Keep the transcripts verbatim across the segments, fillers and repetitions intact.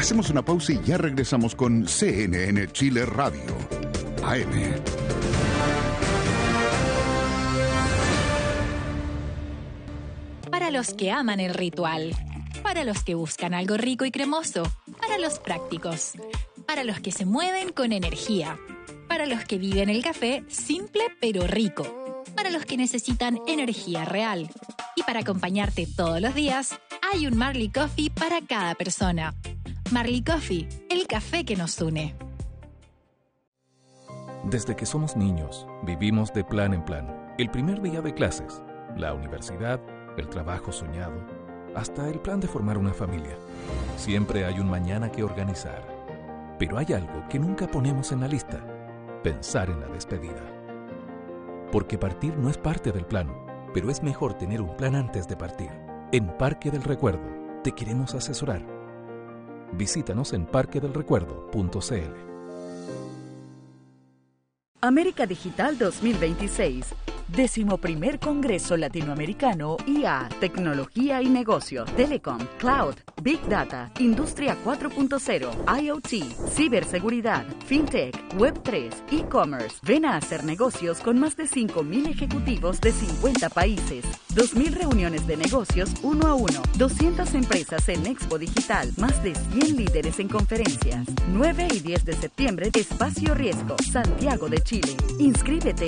Hacemos una pausa y ya regresamos con C N N Chile Radio, A M. Para los que aman el ritual, para los que buscan algo rico y cremoso, para los prácticos, para los que se mueven con energía, para los que viven el café simple pero rico, para los que necesitan energía real. Y para acompañarte todos los días, hay un Marley Coffee para cada persona. Marley Coffee, el café que nos une. Desde que somos niños, vivimos de plan en plan. El primer día de clases, la universidad, el trabajo soñado, hasta el plan de formar una familia. Siempre hay un mañana que organizar. Pero hay algo que nunca ponemos en la lista: pensar en la despedida. Porque partir no es parte del plan, pero es mejor tener un plan antes de partir. En Parque del Recuerdo te queremos asesorar. Visítanos en parque del recuerdo punto c l. América Digital dos mil veintiséis. Décimo primer Congreso Latinoamericano I A, Tecnología y Negocios, Telecom, Cloud, Big Data, Industria cuatro punto cero, IoT, Ciberseguridad, FinTech, Web tres, E-Commerce. Ven a hacer negocios con más de cinco mil ejecutivos de cincuenta países. dos mil reuniones de negocios uno a uno. doscientas empresas en Expo Digital. Más de cien líderes en conferencias. nueve y diez de septiembre, Espacio Riesgo, Santiago de Chile. Inscríbete.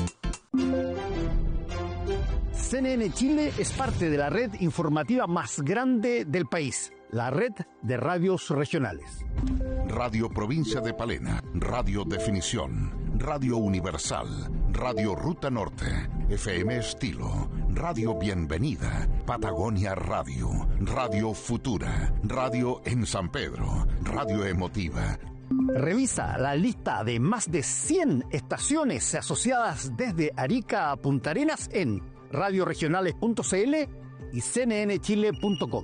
C N N Chile es parte de la red informativa más grande del país, la red de radios regionales. Radio Provincia de Palena, Radio Definición, Radio Universal, Radio Ruta Norte, F M Estilo, Radio Bienvenida, Patagonia Radio, Radio Futura, Radio en San Pedro, Radio Emotiva. Revisa la lista de más de cien estaciones asociadas desde Arica a Punta Arenas en radio regionales punto c l y c n n chile punto com.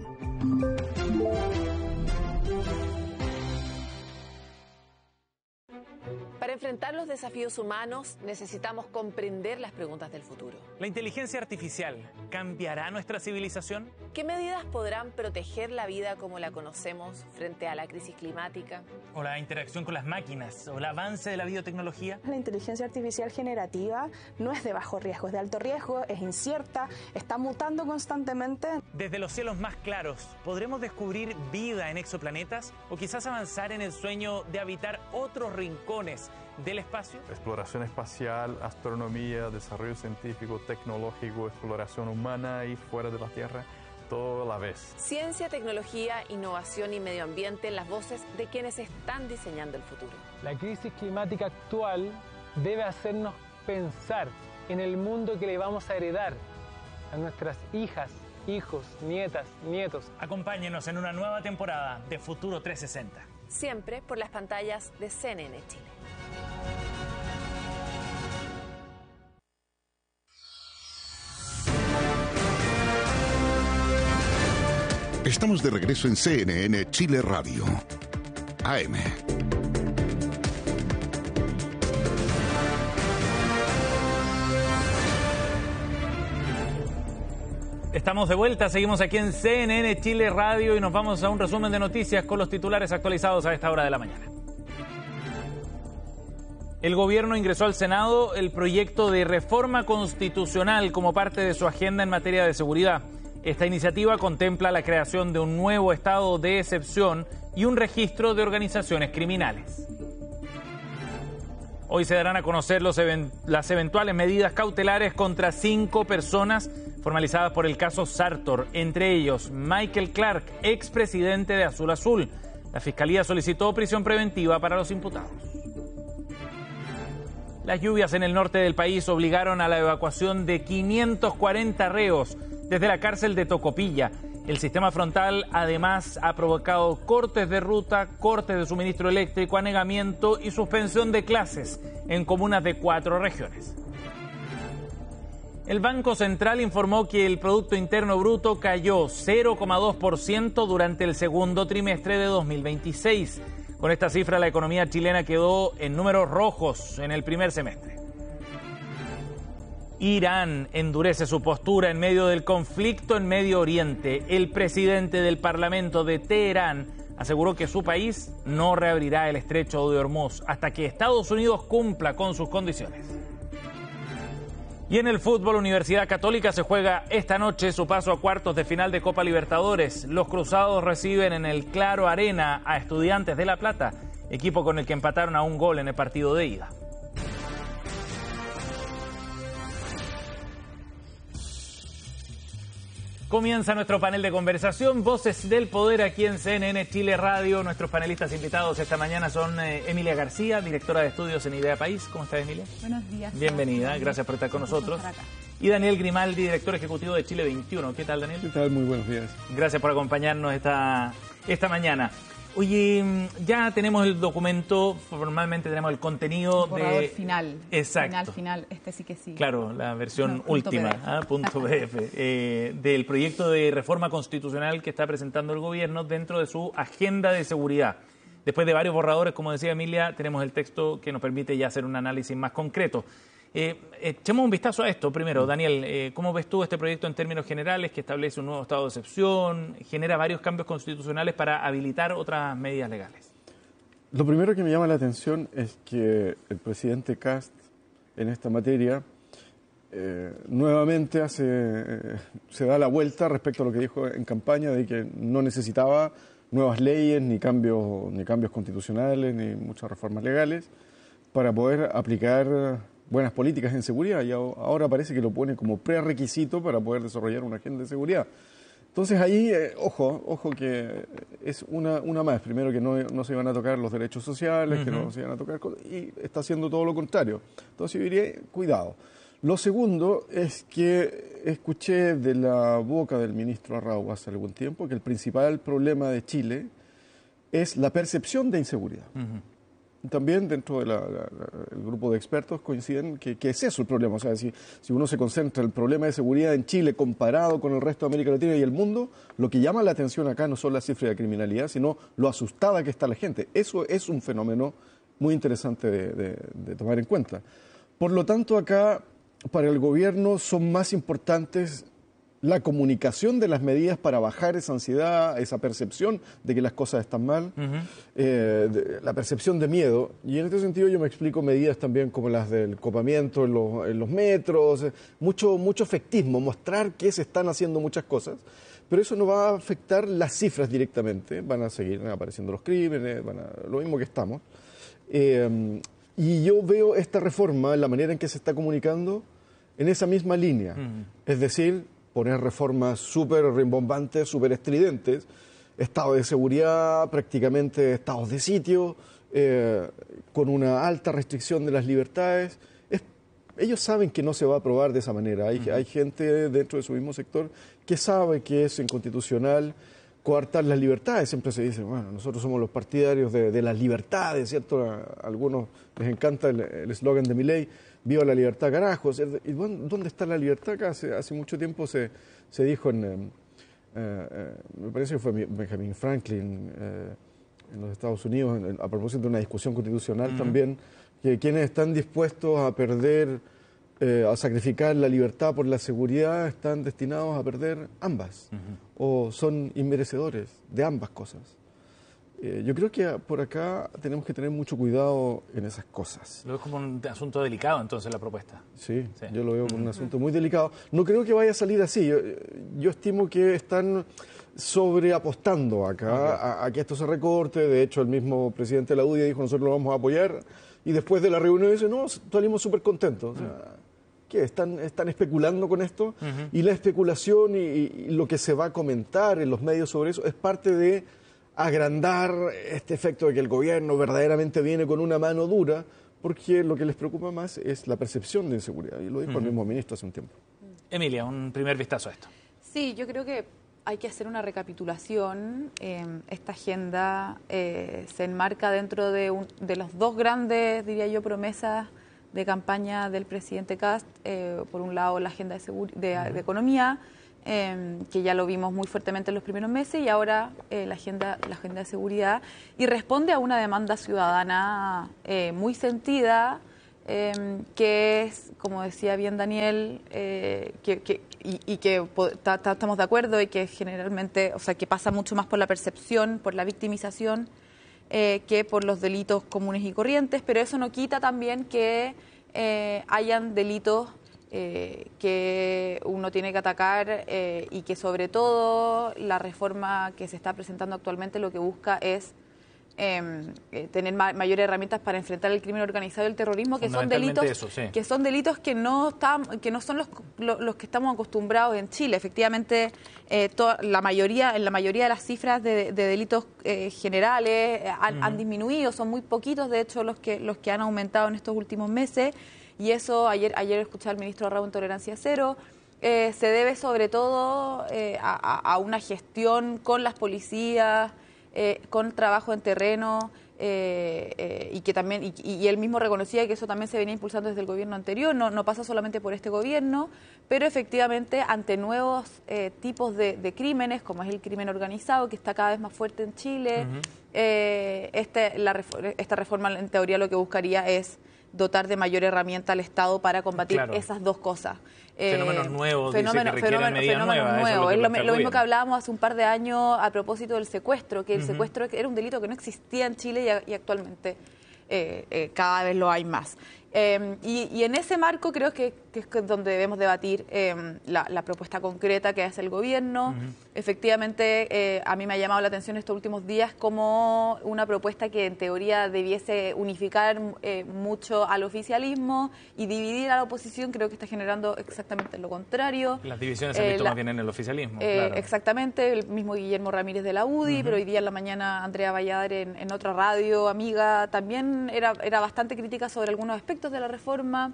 Para enfrentar los desafíos humanos necesitamos comprender las preguntas del futuro. ¿La inteligencia artificial cambiará nuestra civilización? ¿Qué medidas podrán proteger la vida como la conocemos frente a la crisis climática? ¿O la interacción con las máquinas? ¿O el avance de la biotecnología? La inteligencia artificial generativa no es de bajo riesgo, es de alto riesgo, es incierta, está mutando constantemente. Desde los cielos más claros, ¿podremos descubrir vida en exoplanetas? ¿O quizás avanzar en el sueño de habitar otros rincones del espacio? Exploración espacial, astronomía, desarrollo científico, tecnológico, exploración humana y fuera de la Tierra, todo a la vez. Ciencia, tecnología, innovación y medio ambiente, las voces de quienes están diseñando el futuro. La crisis climática actual debe hacernos pensar en el mundo que le vamos a heredar a nuestras hijas, hijos, nietas, nietos. Acompáñenos en una nueva temporada de Futuro trescientos sesenta. Siempre por las pantallas de C N N Chile. Estamos de regreso en C N N Chile Radio, A M. Estamos de vuelta, seguimos aquí en C N N Chile Radio y nos vamos a un resumen de noticias con los titulares actualizados a esta hora de la mañana. El gobierno ingresó al Senado el proyecto de reforma constitucional como parte de su agenda en materia de seguridad. Esta iniciativa contempla la creación de un nuevo estado de excepción y un registro de organizaciones criminales. Hoy se darán a conocer los event- las eventuales medidas cautelares contra cinco personas formalizadas por el caso Sartor, entre ellos Michael Clark, expresidente de Azul Azul. La Fiscalía solicitó prisión preventiva para los imputados. Las lluvias en el norte del país obligaron a la evacuación de quinientos cuarenta reos desde la cárcel de Tocopilla. El sistema frontal además ha provocado cortes de ruta, cortes de suministro eléctrico, anegamiento y suspensión de clases en comunas de cuatro regiones. El Banco Central informó que el Producto Interno Bruto cayó cero coma dos por ciento durante el segundo trimestre de dos mil veintiséis. Con esta cifra, la economía chilena quedó en números rojos en el primer semestre. Irán endurece su postura en medio del conflicto en Medio Oriente. El presidente del Parlamento de Teherán aseguró que su país no reabrirá el estrecho de Hormuz hasta que Estados Unidos cumpla con sus condiciones. Y en el fútbol, Universidad Católica se juega esta noche su paso a cuartos de final de Copa Libertadores. Los cruzados reciben en el Claro Arena a Estudiantes de La Plata, equipo con el que empataron a un gol en el partido de ida. Comienza nuestro panel de conversación, Voces del Poder aquí en C N N Chile Radio. Nuestros panelistas invitados esta mañana son eh, Emilia García, directora de estudios en Idea País. ¿Cómo estás, Emilia? Buenos días. Bienvenida, gracias por estar con nosotros. Y Daniel Grimaldi, director ejecutivo de Chile veintiuno. ¿Qué tal, Daniel? ¿Qué tal? Muy buenos días. Gracias por acompañarnos esta, esta mañana. Oye, ya tenemos el documento, formalmente tenemos el contenido el borrador de... final. Exacto. Final, final, este sí que sí. Claro, la versión no, última, P D F. Ah, punto P D F, eh, del proyecto de reforma constitucional que está presentando el gobierno dentro de su agenda de seguridad. Después de varios borradores, como decía Emilia, tenemos el texto que nos permite ya hacer un análisis más concreto. Eh, echemos un vistazo a esto primero. Daniel, eh, ¿cómo ves tú este proyecto en términos generales que establece un nuevo estado de excepción, genera varios cambios constitucionales para habilitar otras medidas legales? Lo primero que me llama la atención es que el presidente Kast en esta materia eh, nuevamente hace, eh, se da la vuelta respecto a lo que dijo en campaña de que no necesitaba nuevas leyes, ni cambios, ni cambios constitucionales, ni muchas reformas legales para poder aplicar buenas políticas en seguridad, y ahora parece que lo pone como prerequisito para poder desarrollar una agenda de seguridad. Entonces ahí, eh, ojo, ojo que es una, una más. Primero que no, no se iban a tocar los derechos sociales, uh-huh. que no se iban a tocar, y está haciendo todo lo contrario. Entonces yo diría, cuidado. Lo segundo es que escuché de la boca del ministro Arrau hace algún tiempo que el principal problema de Chile es la percepción de inseguridad. Uh-huh. También dentro del grupo de expertos coinciden que, que es eso el problema. O sea, si, si uno se concentra en el problema de seguridad en Chile comparado con el resto de América Latina y el mundo, lo que llama la atención acá no son las cifras de criminalidad, sino lo asustada que está la gente. Eso es un fenómeno muy interesante de, de, de tomar en cuenta. Por lo tanto, acá para el gobierno son más importantes la comunicación de las medidas para bajar esa ansiedad, esa percepción de que las cosas están mal, uh-huh. eh, de, la percepción de miedo. Y en este sentido yo me explico medidas también como las del copamiento en los, en los metros, eh, mucho, mucho efectismo, mostrar que se están haciendo muchas cosas, pero eso no va a afectar las cifras directamente, van a seguir apareciendo los crímenes, van a, lo mismo que estamos. Eh, y yo veo esta reforma, la manera en que se está comunicando, en esa misma línea, uh-huh. es decir, poner reformas súper rimbombantes, súper estridentes, estado de seguridad, prácticamente estados de sitio, eh, con una alta restricción de las libertades. Es, ellos saben que no se va a aprobar de esa manera. Hay, uh-huh. hay gente dentro de su mismo sector que sabe que es inconstitucional coartar las libertades. Siempre se dice, bueno, nosotros somos los partidarios de, de las libertades, ¿cierto? A, a algunos les encanta el eslogan de Milei, viva la libertad, carajo. ¿Y dónde está la libertad? Acá hace, hace mucho tiempo se, se dijo en, eh, eh, me parece que fue Benjamin Franklin eh, en los Estados Unidos, en, a propósito de una discusión constitucional uh-huh. también, que quienes están dispuestos a perder, eh, a sacrificar la libertad por la seguridad, están destinados a perder ambas, uh-huh. o son inmerecedores de ambas cosas. Eh, yo creo que por acá tenemos que tener mucho cuidado en esas cosas. Lo veo como un asunto delicado, entonces, la propuesta. Sí, sí. Yo lo veo como un asunto muy delicado. No creo que vaya a salir así. Yo, yo estimo que están sobreapostando acá okay. a, a que esto se recorte. De hecho, el mismo presidente de la U D I dijo, nosotros lo vamos a apoyar. Y después de la reunión dice, no, salimos súper contentos. O sea, uh-huh. ¿qué? ¿Están, están especulando con esto? Uh-huh. Y la especulación y, y lo que se va a comentar en los medios sobre eso es parte de agrandar este efecto de que el gobierno verdaderamente viene con una mano dura, porque lo que les preocupa más es la percepción de inseguridad, y lo dijo uh-huh. el mismo ministro hace un tiempo. Emilia, un primer vistazo a esto. Sí, yo creo que hay que hacer una recapitulación. Eh, esta agenda eh, se enmarca dentro de, un, de las dos grandes, diría yo, promesas de campaña del presidente Kast. Eh, por un lado, la agenda de, seguri- de, uh-huh. de economía, Eh, que ya lo vimos muy fuertemente en los primeros meses, y ahora eh, la agenda la agenda de seguridad, y responde a una demanda ciudadana eh, muy sentida, eh, que es, como decía bien Daniel, eh, que, que, y, y que ta, ta, estamos de acuerdo y que generalmente, o sea, que pasa mucho más por la percepción, por la victimización, eh, que por los delitos comunes y corrientes, pero eso no quita también que eh, hayan delitos eh, que uno tiene que atacar eh, y que sobre todo la reforma que se está presentando actualmente lo que busca es Eh, tener ma mayores herramientas para enfrentar el crimen organizado y el terrorismo, que son delitos eso, sí. que son delitos que no están, que no son los, los, los que estamos acostumbrados en Chile. Efectivamente, eh, toda, la mayoría, en la mayoría de las cifras de, de delitos eh, generales eh, han, uh-huh. han disminuido, son muy poquitos, de hecho, los que los que han aumentado en estos últimos meses. Y eso, ayer ayer escuché al ministro Raúl en Tolerancia Cero. Eh, se debe sobre todo eh, a, a una gestión con las policías. Eh, con trabajo en terreno eh, eh, y que también y, y él mismo reconocía que eso también se venía impulsando desde el gobierno anterior, no, no pasa solamente por este gobierno, pero efectivamente ante nuevos eh, tipos de, de crímenes, como es el crimen organizado, que está cada vez más fuerte en Chile, uh-huh. eh, este, la, esta reforma en teoría lo que buscaría es dotar de mayor herramienta al Estado para combatir claro. esas dos cosas. Fenómenos nuevos, fenómeno, dice que requieren fenómeno, medidas fenómenos nuevas. nuevos. Es, es lo, lo, lo mismo que bien. hablábamos hace un par de años a propósito del secuestro, que el uh-huh. secuestro era un delito que no existía en Chile y, a, y actualmente eh, eh, cada vez lo hay más. Eh, y, y en ese marco creo que, que es donde debemos debatir eh, la, la propuesta concreta que hace el gobierno. Uh-huh. Efectivamente, eh, a mí me ha llamado la atención estos últimos días como una propuesta que en teoría debiese unificar eh, mucho al oficialismo y dividir a la oposición. Creo que está generando exactamente lo contrario. Las divisiones se han visto eh, más bien en el oficialismo. Eh, claro. Exactamente, el mismo Guillermo Ramírez de la U D I, uh-huh. pero hoy día en la mañana Andrea Valladares en, en otra radio amiga también era, era bastante crítica sobre algunos aspectos de la reforma,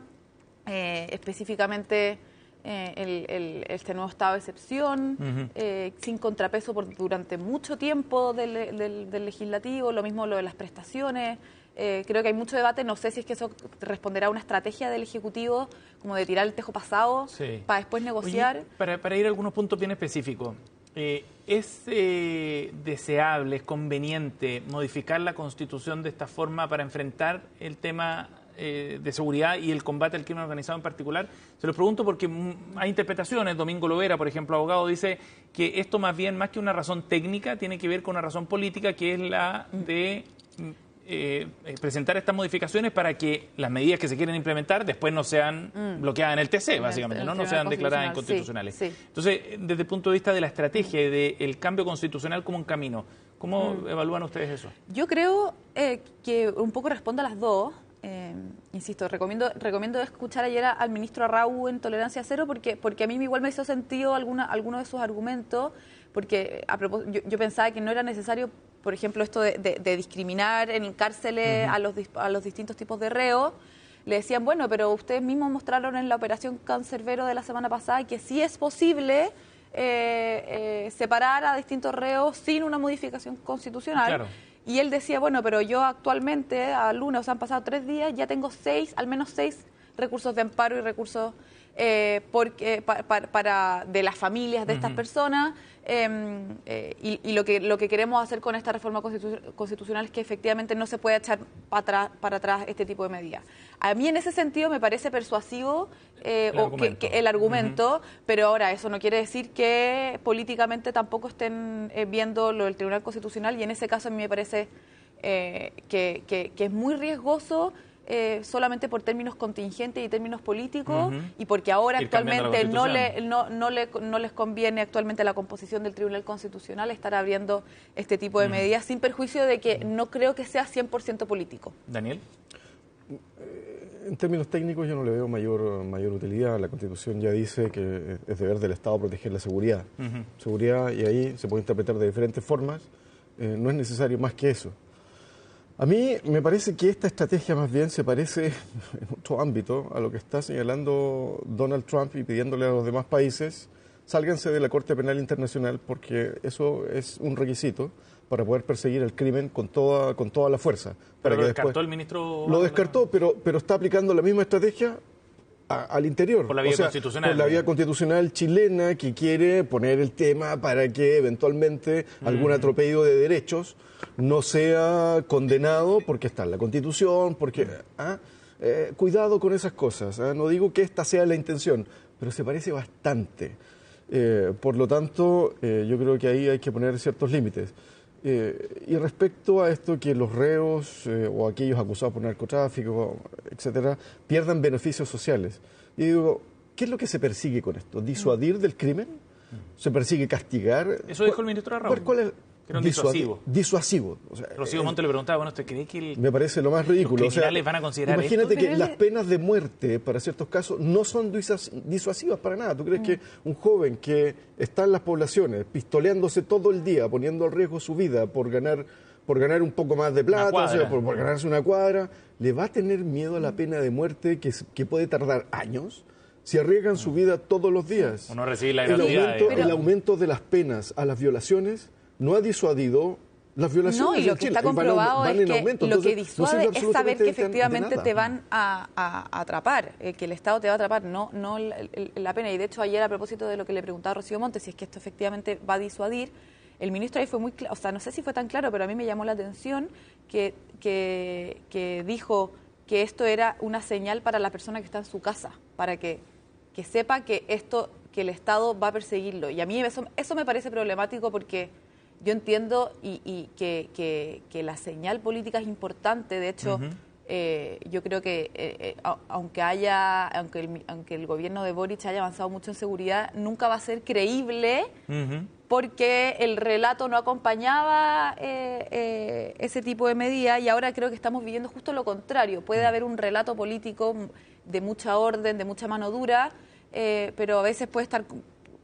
eh, específicamente eh, el, el, este nuevo estado de excepción, uh-huh. eh, sin contrapeso por, durante mucho tiempo del, del, del legislativo, lo mismo lo de las prestaciones. Eh, creo que hay mucho debate, no sé si es que eso responderá a una estrategia del Ejecutivo, como de tirar el tejo pasado sí. para después negociar. Oye, para, para ir a algunos puntos bien específicos, eh, ¿es eh, deseable, es conveniente modificar la Constitución de esta forma para enfrentar el tema eh, de seguridad y el combate al crimen organizado en particular? Se lo pregunto porque hay interpretaciones. Domingo Lovera, por ejemplo, abogado, dice que esto más bien, más que una razón técnica, tiene que ver con una razón política, que es la de Eh, presentar estas modificaciones para que las medidas que se quieren implementar después no sean mm. bloqueadas en el T C, básicamente, ¿no? No sean declaradas inconstitucionales. Sí, sí. Entonces, desde el punto de vista de la estrategia y del cambio constitucional como un camino, ¿cómo mm. evalúan ustedes eso? Yo creo eh, que un poco responde a las dos. Eh, insisto, recomiendo recomiendo escuchar ayer al ministro Arrau en Tolerancia Cero porque porque a mí igual me hizo sentido alguna alguno de sus argumentos, porque a propósito, yo, yo pensaba que no era necesario, por ejemplo, esto de, de, de discriminar en cárceles uh-huh. a los a los distintos tipos de reos. Le decían, bueno, pero ustedes mismos mostraron en la operación Cancerbero de la semana pasada que sí es posible eh, eh, separar a distintos reos sin una modificación constitucional. Claro. Y él decía, bueno, pero yo actualmente, al lunes, o sea, han pasado tres días, ya tengo seis, al menos seis recursos de amparo y recursos eh, porque, pa, pa, para de las familias de uh-huh. estas personas. Eh, eh, y y lo, que, lo que queremos hacer con esta reforma constitu constitucional es que efectivamente no se pueda echar para atrás, para atrás este tipo de medidas. A mí en ese sentido me parece persuasivo eh, el o argumento, que, que el argumento uh-huh. pero ahora eso no quiere decir que políticamente tampoco estén eh, viendo lo del Tribunal Constitucional, y en ese caso a mí me parece eh, que, que, que es muy riesgoso Eh, solamente por términos contingentes y términos políticos, uh-huh. y porque ahora Ir actualmente no, le, no, no, le, no les conviene actualmente a la composición del Tribunal Constitucional estar abriendo este tipo de uh-huh. medidas, sin perjuicio de que no creo que sea cien por ciento político. Daniel. En términos técnicos yo no le veo mayor, mayor utilidad. La Constitución ya dice que es deber del Estado proteger la seguridad. Uh-huh. Seguridad, y ahí se puede interpretar de diferentes formas, eh, no es necesario más que eso. A mí me parece que esta estrategia más bien se parece en otro ámbito a lo que está señalando Donald Trump y pidiéndole a los demás países, sálganse de la Corte Penal Internacional, porque eso es un requisito para poder perseguir el crimen con toda, con toda la fuerza. Pero para lo que descartó después... el ministro... Lo descartó, pero, pero está aplicando la misma estrategia a, al interior. Por la vía o sea, constitucional. Por la vía constitucional chilena, que quiere poner el tema para que eventualmente mm. algún atropello de derechos no sea condenado porque está en la Constitución, porque... ¿ah? Eh, cuidado con esas cosas, ¿eh? No digo que esta sea la intención, pero se parece bastante. Eh, por lo tanto, eh, yo creo que ahí hay que poner ciertos límites. Eh, y respecto a esto que los reos eh, o aquellos acusados por narcotráfico, etcétera, pierdan beneficios sociales. Y digo, ¿qué es lo que se persigue con esto? ¿Disuadir del crimen? ¿Se persigue castigar? Eso dijo el ministro Raúl. ¿Cuál, cuál es? Que era un disuasivo. Disuasivo. O sea, Rocío Monte le preguntaba, bueno, ¿usted cree que el, me parece lo más ridículo? los criminales o sea, van a considerar imagínate esto? que las penas de muerte para ciertos casos no son disuasivas para nada. ¿Tú crees mm. que un joven que está en las poblaciones pistoleándose todo el día, poniendo en riesgo su vida por ganar, por ganar un poco más de plata, o sea, por, por ganarse una cuadra, le va a tener miedo a la pena de muerte que, que puede tardar años? Si arriesgan su vida todos los días. O no recibe la el aumento, pero... el aumento de las penas a las violaciones no ha disuadido las violaciones. No, y lo que está comprobado van, van es que aumento. lo Entonces, que disuade no es saber que efectivamente te van a, a, a atrapar, eh, que el Estado te va a atrapar, no, no la, la pena. Y de hecho ayer, a propósito de lo que le preguntaba a Rocío Montes, si es que esto efectivamente va a disuadir, el ministro ahí fue muy claro, o sea, no sé si fue tan claro, pero a mí me llamó la atención que, que, que dijo que esto era una señal para la persona que está en su casa, para que, que sepa que esto, que el Estado va a perseguirlo. Y a mí eso, eso me parece problemático porque yo entiendo y, y que, que, que la señal política es importante. De hecho, uh-huh. eh, yo creo que eh, eh, aunque haya, aunque el, aunque el gobierno de Boric haya avanzado mucho en seguridad, nunca va a ser creíble uh-huh. porque el relato no acompañaba eh, eh, ese tipo de medidas, y ahora creo que estamos viviendo justo lo contrario. Puede uh-huh. haber un relato político de mucha orden, de mucha mano dura, eh, pero a veces puede estar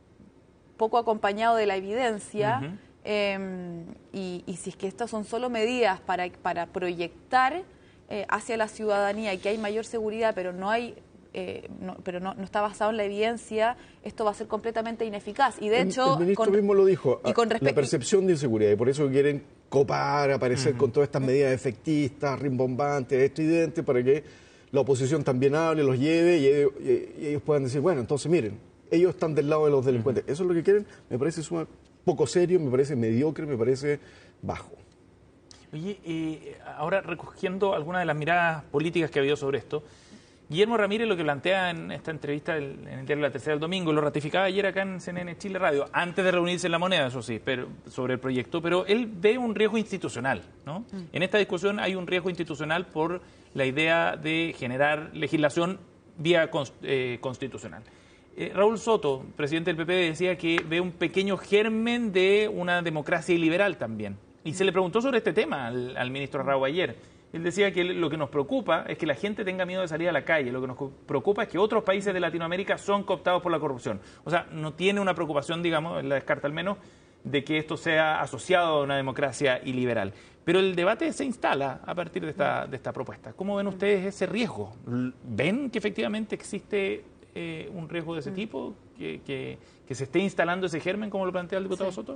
poco acompañado de la evidencia. Uh-huh. Eh, y, y si es que estas son solo medidas para, para proyectar eh, hacia la ciudadanía y que hay mayor seguridad, pero no hay, eh, no, pero no, no está basado en la evidencia, esto va a ser completamente ineficaz. Y de el, hecho, el ministro con, mismo lo dijo, y con la percepción de inseguridad, y por eso quieren copar, aparecer uh-huh. con todas estas medidas efectistas, rimbombantes, estridentes, para que la oposición también hable, los lleve y ellos, y ellos puedan decir, bueno, entonces miren, ellos están del lado de los delincuentes. Uh-huh. Eso es lo que quieren, me parece sumamente poco serio, me parece mediocre, me parece bajo. Oye, eh, ahora recogiendo algunas de las miradas políticas que ha habido sobre esto, Guillermo Ramírez lo que plantea en esta entrevista en el diario La Tercera del domingo, lo ratificaba ayer acá en C N N Chile Radio, antes de reunirse en La Moneda, eso sí, pero sobre el proyecto, pero él ve un riesgo institucional, ¿no? Mm. En esta discusión hay un riesgo institucional por la idea de generar legislación vía eh, constitucional. Eh, Raúl Soto, presidente del P P D, decía que ve un pequeño germen de una democracia iliberal también. Y se le preguntó sobre este tema al, al ministro Raúl ayer. Él decía que lo que nos preocupa es que la gente tenga miedo de salir a la calle. Lo que nos preocupa es que otros países de Latinoamérica son cooptados por la corrupción. O sea, no tiene una preocupación, digamos, la descarta al menos, de que esto sea asociado a una democracia iliberal. Pero el debate se instala a partir de esta, de esta propuesta. ¿Cómo ven ustedes ese riesgo? ¿Ven que efectivamente existe Eh, un riesgo de ese tipo, que, que, que se esté instalando ese germen, como lo plantea el diputado sí. Soto?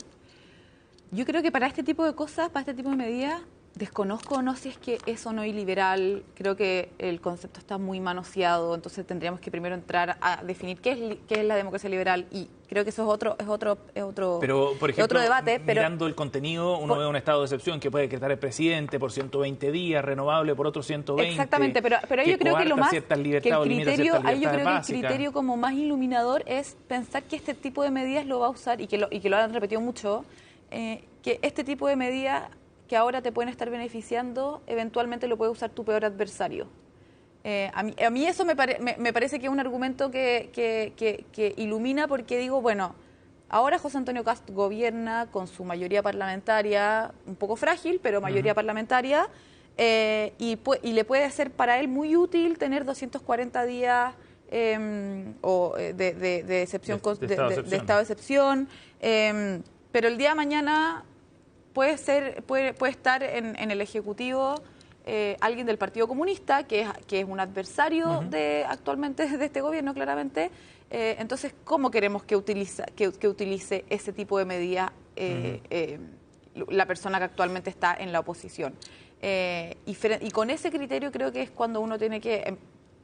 Yo creo que para este tipo de cosas, para este tipo de medidas, desconozco o no si es que es o no iliberal. Creo que el concepto está muy manoseado, entonces tendríamos que primero entrar a definir qué es, qué es la democracia liberal, y creo que eso es otro es otro es otro pero por ejemplo, otro debate. Pero mirando el contenido, uno por, ve un estado de excepción que puede decretar el presidente por ciento veinte días, renovable por otros ciento veinte. Exactamente, pero pero yo creo que lo más que el criterio, ahí yo creo básicas. que el criterio como más iluminador es pensar que este tipo de medidas lo va a usar, y que lo, y que lo han repetido mucho, eh, que este tipo de medidas que ahora te pueden estar beneficiando, eventualmente lo puede usar tu peor adversario. Eh, a, mí, a mí eso me, pare, me, me parece que es un argumento que, que, que, que ilumina, porque digo, bueno, ahora José Antonio Kast gobierna con su mayoría parlamentaria, un poco frágil, pero mayoría uh-huh. parlamentaria, eh, y, y le puede ser para él muy útil tener doscientos cuarenta días eh, o de, de, de, excepción, de, de, de, de, de estado de excepción, eh, pero el día de mañana puede ser puede, puede estar en, en el Ejecutivo eh, alguien del Partido Comunista, que es, que es un adversario uh-huh. de actualmente de este gobierno, claramente. Eh, entonces, ¿cómo queremos que utiliza, que, que utilice ese tipo de medida eh, uh-huh. eh, la persona que actualmente está en la oposición? Eh, y, y con ese criterio creo que es cuando uno tiene que,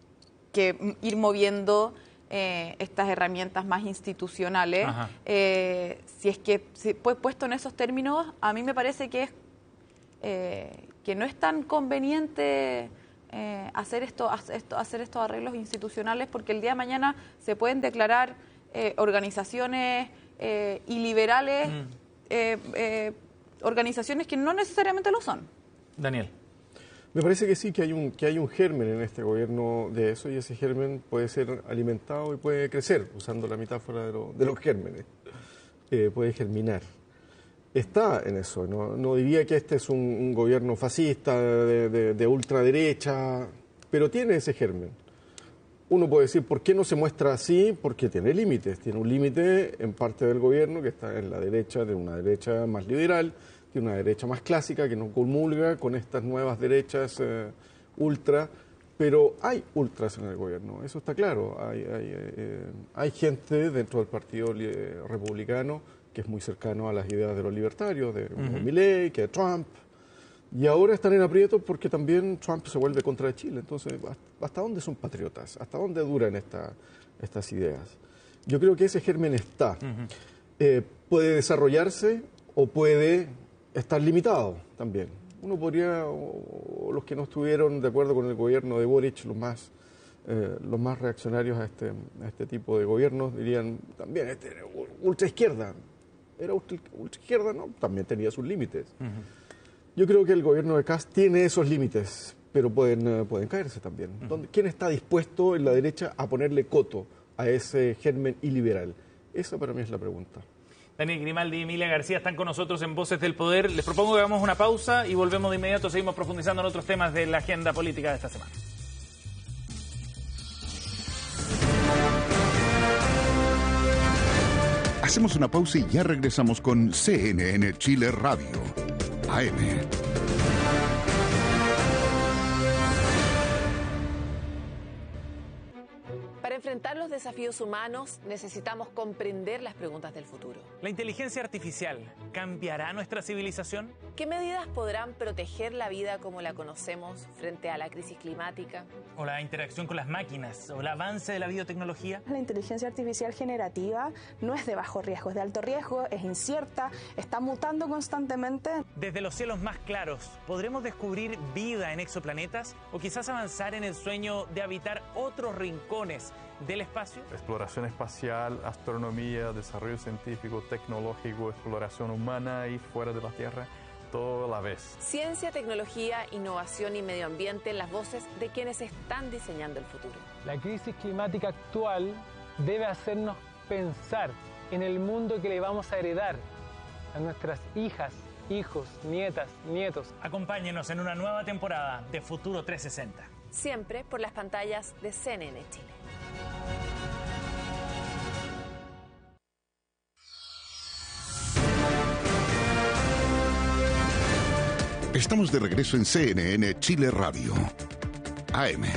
que ir moviendo Eh, estas herramientas más institucionales. Eh, si es que, si, pues puesto en esos términos, a mí me parece que es eh, que no es tan conveniente eh, hacer, esto, hacer estos arreglos institucionales, porque el día de mañana se pueden declarar eh, organizaciones eh, iliberales, mm. eh, eh, organizaciones que no necesariamente lo son. Daniel. Me parece que sí, que hay un que hay un germen en este gobierno de eso, y ese germen puede ser alimentado y puede crecer, usando la metáfora de, lo, de los gérmenes. Eh, puede germinar. Está en eso. No, no diría que este es un, un gobierno fascista de, de, de ultraderecha, pero tiene ese germen. Uno puede decir, ¿por qué no se muestra así? Porque tiene límites. Tiene un límite en parte del gobierno que está en la derecha, de una derecha más liberal, de una derecha más clásica, que no comulga con estas nuevas derechas eh, ultra, pero hay ultras en el gobierno, eso está claro. Hay, hay, eh, hay gente dentro del Partido Republicano que es muy cercano a las ideas de los libertarios, de uh-huh. Milei, que de Trump, y ahora están en aprietos porque también Trump se vuelve contra de Chile. Entonces, ¿hasta dónde son patriotas? ¿Hasta dónde duran esta, estas ideas? Yo creo que ese germen está. Uh-huh. Eh, puede desarrollarse o puede estar limitado también. Uno podría, o, o los que no estuvieron de acuerdo con el gobierno de Boric, los más, eh, los más reaccionarios a este, a este tipo de gobiernos, dirían también, este era ultra izquierda. Era ultra, ultra izquierda, ¿no? También tenía sus límites. Uh-huh. Yo creo que el gobierno de Kast tiene esos límites, pero pueden, pueden caerse también. Uh-huh. ¿Quién está dispuesto en la derecha a ponerle coto a ese germen iliberal? Esa para mí es la pregunta. Daniel Grimaldi y Emilia García están con nosotros en Voces del Poder. Les propongo que hagamos una pausa y volvemos de inmediato. Seguimos profundizando en otros temas de la agenda política de esta semana. Hacemos una pausa y ya regresamos con C N N Chile Radio, A M. Para enfrentar los desafíos humanos necesitamos comprender las preguntas del futuro. ¿La inteligencia artificial cambiará nuestra civilización? ¿Qué medidas podrán proteger la vida como la conocemos frente a la crisis climática? ¿O la interacción con las máquinas? ¿O el avance de la biotecnología? La inteligencia artificial generativa no es de bajo riesgo, es de alto riesgo, es incierta, está mutando constantemente. Desde los cielos más claros, ¿podremos descubrir vida en exoplanetas? ¿O quizás avanzar en el sueño de habitar otros rincones del espacio? Exploración espacial, astronomía, desarrollo científico, tecnológico, exploración humana y fuera de la Tierra, todo a la vez. Ciencia, tecnología, innovación y medio ambiente, las voces de quienes están diseñando el futuro. La crisis climática actual debe hacernos pensar en el mundo que le vamos a heredar a nuestras hijas, hijos, nietas, nietos. Acompáñenos en una nueva temporada de Futuro trescientos sesenta. Siempre por las pantallas de C N N Chile. Estamos de regreso en C N N Chile Radio, A M.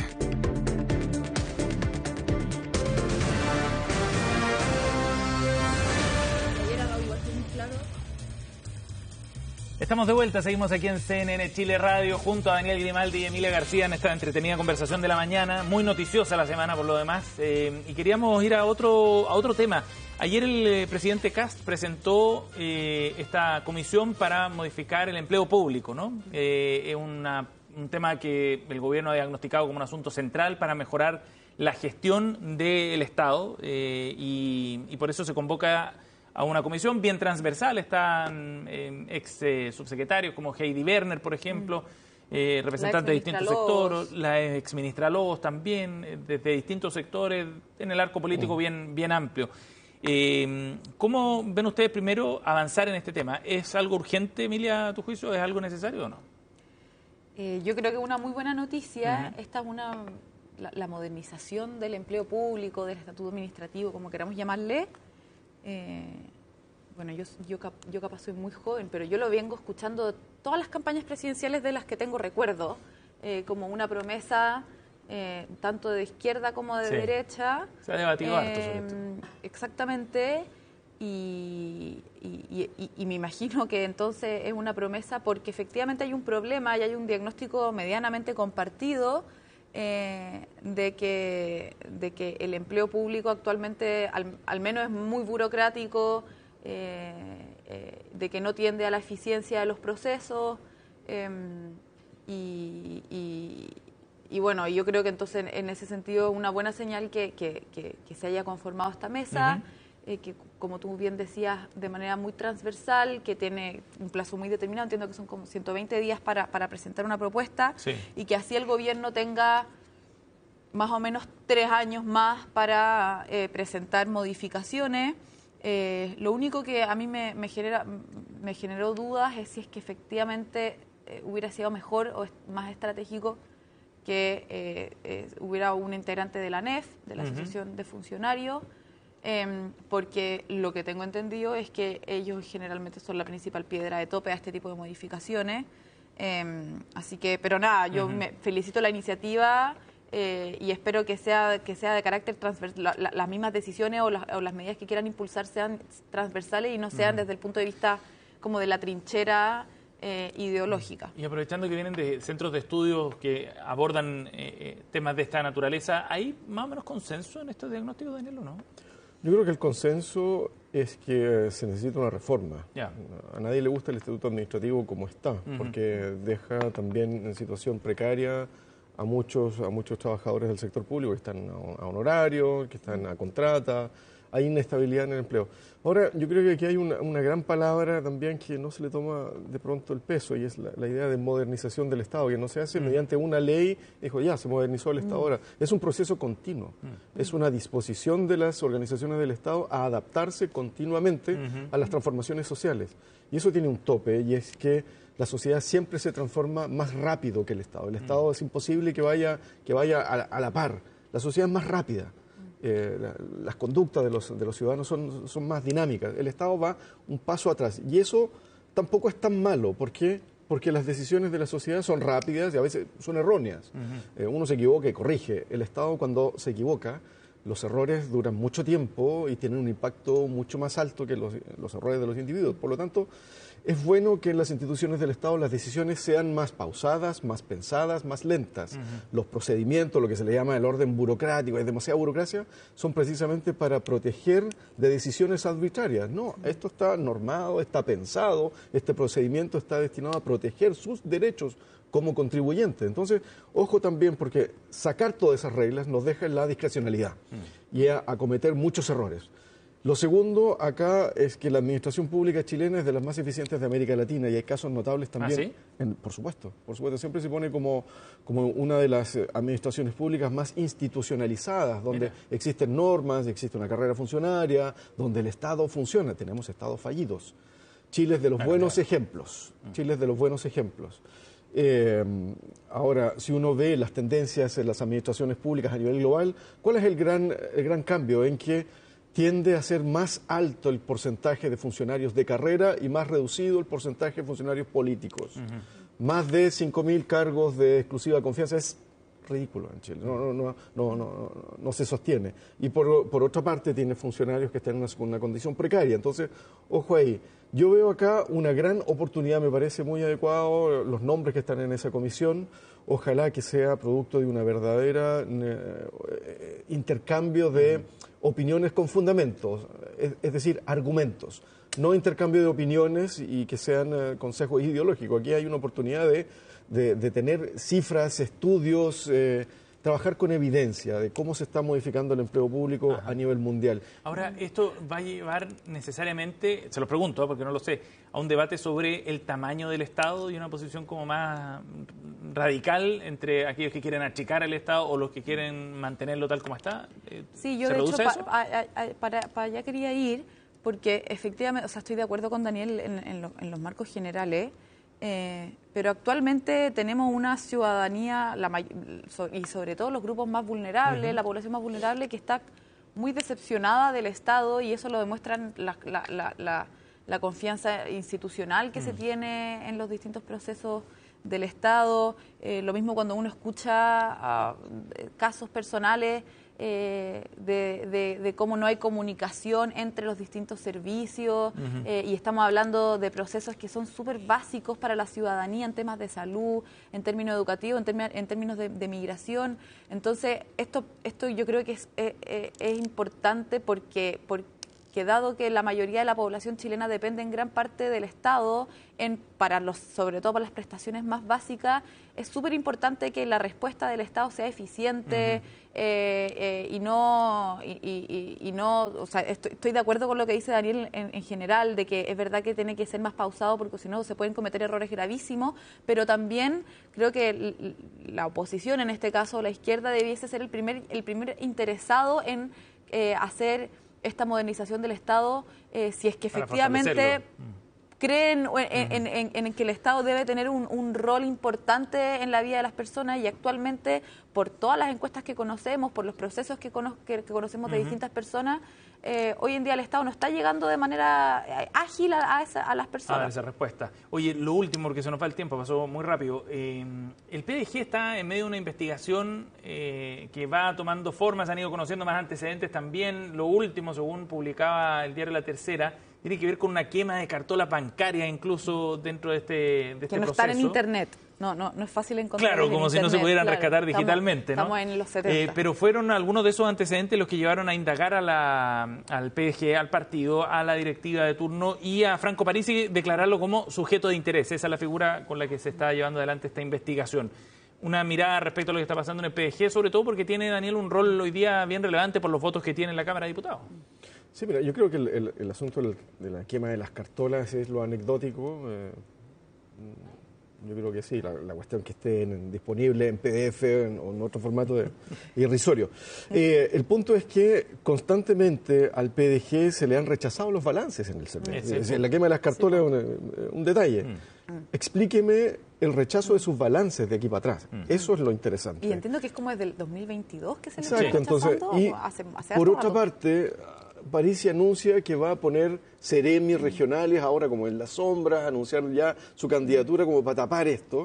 Estamos de vuelta, seguimos aquí en C N N Chile Radio junto a Daniel Grimaldi y Emilia García en esta entretenida conversación de la mañana, muy noticiosa la semana por lo demás, eh, y queríamos ir a otro, a otro tema. Ayer el eh, presidente Kast presentó eh, esta comisión para modificar el empleo público, ¿no? Eh, es una, un tema que el gobierno ha diagnosticado como un asunto central para mejorar la gestión del Estado, eh, y, y por eso se convoca a una comisión bien transversal. Están eh, ex eh, subsecretarios como Heidi Werner, por ejemplo, eh, representantes de distintos sectores, la ex ministra Lobos también, eh, desde distintos sectores, en el arco político bien, bien amplio. Eh, ¿Cómo ven ustedes primero avanzar en este tema? ¿Es algo urgente, Emilia, a tu juicio? ¿Es algo necesario o no? Eh, yo creo que es una muy buena noticia. Uh-huh. Esta es una, la, la modernización del empleo público, del estatuto administrativo, como queramos llamarle. Eh, bueno, yo, yo, yo capaz soy muy joven, pero yo lo vengo escuchando todas las campañas presidenciales de las que tengo recuerdo, eh, como una promesa eh, tanto de izquierda como de sí. derecha. Se ha debatido eh, harto sobre esto. Exactamente, y, y, y, y me imagino que entonces es una promesa porque efectivamente hay un problema y hay un diagnóstico medianamente compartido Eh, de que de que el empleo público actualmente al, al menos es muy burocrático, eh, eh, de que no tiende a la eficiencia de los procesos, eh, y, y, y bueno, yo creo que entonces en ese sentido es una buena señal que, que, que, que se haya conformado esta mesa, uh-huh. eh, que como tú bien decías, de manera muy transversal, que tiene un plazo muy determinado, entiendo que son como ciento veinte días para, para presentar una propuesta, sí. y que así el gobierno tenga más o menos tres años más para eh, presentar modificaciones. Eh, lo único que a mí me, me, genera, me generó dudas es si es que efectivamente eh, hubiera sido mejor o más estratégico que eh, eh, hubiera un integrante de la A N E F, de la uh-huh. Asociación de Funcionarios, eh, porque lo que tengo entendido es que ellos generalmente son la principal piedra de tope a este tipo de modificaciones. Eh, así que, pero nada, yo uh-huh. me felicito la iniciativa. Eh, y espero que sea que sea de carácter transversal, la, la, las mismas decisiones o, la, o las medidas que quieran impulsar sean transversales y no sean uh-huh. desde el punto de vista como de la trinchera eh, ideológica. Y aprovechando que vienen de centros de estudios que abordan eh, temas de esta naturaleza, ¿hay más o menos consenso en estos diagnósticos, Daniel, o no? Yo creo que el consenso es que se necesita una reforma. Yeah. A nadie le gusta el Estatuto Administrativo como está, uh-huh. porque deja también en situación precaria a muchos a muchos trabajadores del sector público que están a honorario, que están a contrata, hay inestabilidad en el empleo. Ahora, yo creo que aquí hay una, una gran palabra también que no se le toma de pronto el peso, y es la, la idea de modernización del Estado, que no se hace mm. mediante una ley, dijo, ya, se modernizó el Estado mm. ahora. Es un proceso continuo, mm. es una disposición de las organizaciones del Estado a adaptarse continuamente mm-hmm. a las transformaciones sociales. Y eso tiene un tope, y es que la sociedad siempre se transforma más rápido que el Estado. El Estado mm. es imposible que vaya, que vaya a, a la par. La sociedad es más rápida. Eh, la, las conductas de los, de los ciudadanos son, son más dinámicas. El Estado va un paso atrás. Y eso tampoco es tan malo. ¿Por qué? Porque las decisiones de la sociedad son rápidas y a veces son erróneas. Uh-huh. Eh, uno se equivoca y corrige. El Estado, cuando se equivoca, los errores duran mucho tiempo y tienen un impacto mucho más alto que los, los errores de los individuos. Por lo tanto, es bueno que en las instituciones del Estado las decisiones sean más pausadas, más pensadas, más lentas. Uh-huh. Los procedimientos, lo que se le llama el orden burocrático, es demasiada burocracia, son precisamente para proteger de decisiones arbitrarias. No, esto está normado, está pensado, este procedimiento está destinado a proteger sus derechos como contribuyente. Entonces, ojo también, porque sacar todas esas reglas nos deja en la discrecionalidad uh-huh. y a, a cometer muchos errores. Lo segundo acá es que la administración pública chilena es de las más eficientes de América Latina y hay casos notables también. ¿Ah, sí? En, por supuesto, por supuesto. Siempre se pone como, como una de las administraciones públicas más institucionalizadas, donde Mira. existen normas, existe una carrera funcionaria, donde el Estado funciona. Tenemos estados fallidos. Chile es de los claro, buenos claro. ejemplos. Chile es de los buenos ejemplos. Eh, ahora, si uno ve las tendencias en las administraciones públicas a nivel global, ¿cuál es el gran, el gran cambio? En que tiende a ser más alto el porcentaje de funcionarios de carrera y más reducido el porcentaje de funcionarios políticos. Uh-huh. Más de cinco mil cargos de exclusiva confianza es ridículo en Chile, no, no, no, no, no, no se sostiene. Y por, por otra parte tiene funcionarios que están en una, una condición precaria. Entonces, ojo ahí, yo veo acá una gran oportunidad, me parece muy adecuado los nombres que están en esa comisión. Ojalá que sea producto de una verdadera eh, intercambio de uh-huh. opiniones con fundamentos, es, es decir, argumentos, no intercambio de opiniones y que sean eh, consejos ideológicos. Aquí hay una oportunidad de, de, de tener cifras, estudios, eh, trabajar con evidencia de cómo se está modificando el empleo público Ajá. a nivel mundial. Ahora, ¿esto va a llevar necesariamente, se lo pregunto porque no lo sé, a un debate sobre el tamaño del Estado y una posición como más radical entre aquellos que quieren achicar el Estado o los que quieren mantenerlo tal como está? Sí, yo de hecho pa, a, a, para, para allá quería ir porque efectivamente, o sea, estoy de acuerdo con Daniel en, en, lo, en los marcos generales, eh, pero actualmente tenemos una ciudadanía la may- so, y sobre todo los grupos más vulnerables, uh-huh. la población más vulnerable que está muy decepcionada del Estado y eso lo demuestran la, la, la, la, la confianza institucional que uh-huh. se tiene en los distintos procesos del Estado, eh, lo mismo cuando uno escucha uh, casos personales eh, de, de, de cómo no hay comunicación entre los distintos servicios uh-huh. eh, y estamos hablando de procesos que son súper básicos para la ciudadanía en temas de salud, en términos educativos, en, term- en términos de, de migración. Entonces, esto, esto yo creo que es, es, es importante porque, porque que dado que la mayoría de la población chilena depende en gran parte del Estado, en, para los, sobre todo para las prestaciones más básicas, es súper importante que la respuesta del Estado sea eficiente. Uh-huh. Eh, eh, y no, y, y, y no, o sea, estoy, estoy de acuerdo con lo que dice Daniel en, en general, de que es verdad que tiene que ser más pausado porque si no se pueden cometer errores gravísimos, pero también creo que la oposición, en este caso la izquierda, debiese ser el primer, el primer interesado en eh, hacer esta modernización del Estado, eh, si es que efectivamente creen en, en, en, en que el Estado debe tener un, un rol importante en la vida de las personas, y actualmente, por todas las encuestas que conocemos, por los procesos que, cono que, que conocemos de uh-huh. distintas personas, eh, hoy en día el Estado no está llegando de manera ágil a, a, esa, a las personas. A ver esa respuesta. Oye, lo último, porque se nos va el tiempo, pasó muy rápido. Eh, el P D G está en medio de una investigación eh, que va tomando forma, se han ido conociendo más antecedentes también. Lo último, según publicaba el diario La Tercera, tiene que ver con una quema de cartolas bancarias incluso dentro de este, de este que no proceso. Están en Internet. No, no, no es fácil encontrar. Claro, como si internet, no se pudieran claro, rescatar estamos, digitalmente, ¿no? Estamos en los setenta. Eh, pero fueron algunos de esos antecedentes los que llevaron a indagar a la, al P D G, al partido, a la directiva de turno y a Franco Parisi declararlo como sujeto de interés. Esa es la figura con la que se está llevando adelante esta investigación. Una mirada respecto a lo que está pasando en el P D G, sobre todo porque tiene, Daniel, un rol hoy día bien relevante por los votos que tiene en la Cámara de Diputados. Sí, mira, yo creo que el, el, el asunto de la quema de las cartolas es lo anecdótico. Eh, yo creo que sí, la, la cuestión que esté en, disponible en P D F en, o en otro formato de, irrisorio. Eh, el punto es que constantemente al P D G se le han rechazado los balances en el C N E. Es decir, la quema de las cartolas es sí. un, un detalle. Mm. Explíqueme el rechazo de sus balances de aquí para atrás. Mm. Eso es lo interesante. Y entiendo que es como desde el dos mil veintidós que se le Exacto, está entonces, y hace, hace por otra parte, Parisi anuncia que va a poner seremis regionales ahora como en las sombras, anunciar ya su candidatura como para tapar esto.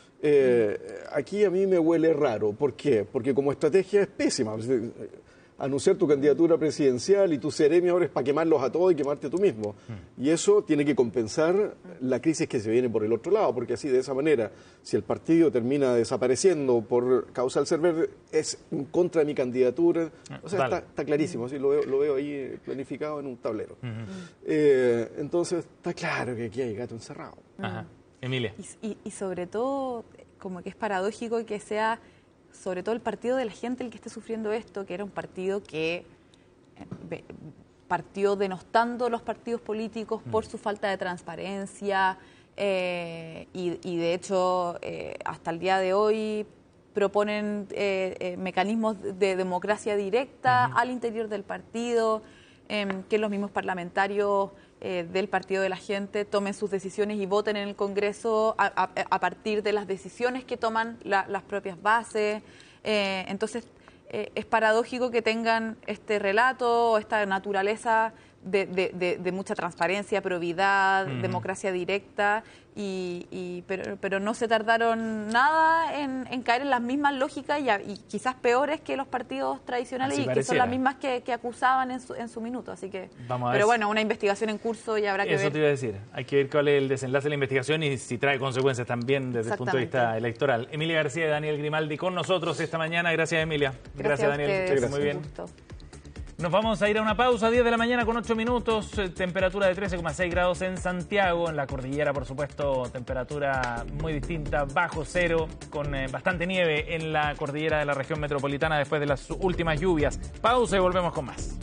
Eh, aquí a mí me huele raro. ¿Por qué? Porque como estrategia es pésima. Anunciar tu candidatura presidencial y tu seremi ahora es para quemarlos a todos y quemarte tú mismo. Mm. Y eso tiene que compensar la crisis que se viene por el otro lado, porque así de esa manera, si el partido termina desapareciendo por causa del ser verde, es en contra de mi candidatura. O sea, está, está clarísimo, así lo veo, lo veo ahí planificado en un tablero. Uh-huh. eh, entonces, está claro que aquí hay gato encerrado. Ajá. Emilia. Y, y, y sobre todo, como que es paradójico que sea sobre todo el partido de la gente el que esté sufriendo esto, que era un partido que eh, partió denostando los partidos políticos por su falta de transparencia eh, y, y de hecho eh, hasta el día de hoy proponen eh, eh, mecanismos de democracia directa uh-huh. al interior del partido, eh, que los mismos parlamentarios Eh, del partido de la gente tomen sus decisiones y voten en el Congreso a, a, a partir de las decisiones que toman la, las propias bases. Eh, entonces, eh, es paradójico que tengan este relato, esta naturaleza de, de, de, de mucha transparencia, probidad, uh-huh. democracia directa, y, y pero, pero no se tardaron nada en, en caer en las mismas lógicas y, y quizás peores que los partidos tradicionales Así y pareciera. que son las mismas que, que acusaban en su, en su minuto. Así que, Vamos a pero ver bueno, una investigación en curso y habrá que Eso ver. te iba a decir. Hay que ver cuál es el desenlace de la investigación y si trae consecuencias también desde el punto de vista electoral. Emilia García y Daniel Grimaldi con nosotros esta mañana. Gracias, Emilia. Gracias, Gracias Daniel. Gracias. Muy bien. Nos vamos a ir a una pausa, diez de la mañana con ocho minutos, eh, temperatura de trece coma seis grados en Santiago, en la cordillera por supuesto temperatura muy distinta, bajo cero, con eh, bastante nieve en la cordillera de la región metropolitana después de las últimas lluvias. Pausa y volvemos con más.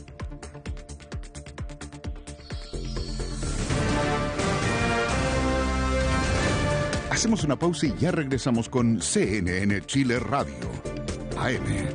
Hacemos una pausa y ya regresamos con C N N Chile Radio, A M.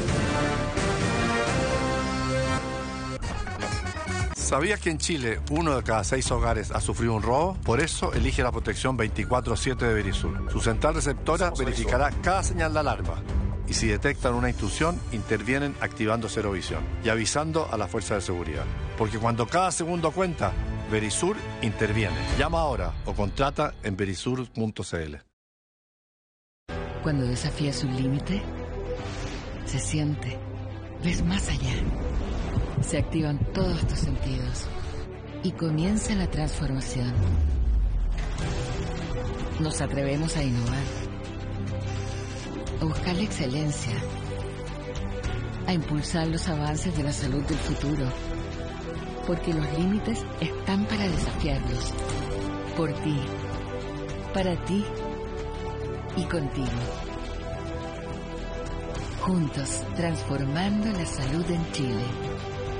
¿Sabías que en Chile uno de cada seis hogares ha sufrido un robo? Por eso elige la protección veinticuatro siete de Verisur. Su central receptora verificará cada señal de alarma y si detectan una intrusión, intervienen activando Cero Visión y avisando a la fuerza de seguridad. Porque cuando cada segundo cuenta, Verisur interviene. Llama ahora o contrata en verisur punto c l. Cuando desafías un límite, se siente, ves más allá. Se activan todos tus sentidos y comienza la transformación. Nos atrevemos a innovar, a buscar la excelencia, a impulsar los avances de la salud del futuro, Porque los límites están para desafiarlos. Por ti, para ti y contigo. Juntos, transformando la salud en Chile.